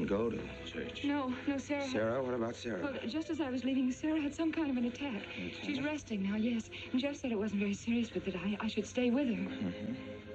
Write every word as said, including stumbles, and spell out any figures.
didn't go to church. No, no, Sarah. Sarah? What about Sarah? Well, just as I was leaving, Sarah had some kind of an attack. Okay. She's resting now, yes. And Jeff said it wasn't very serious, but that I, I should stay with her. Mm-hmm.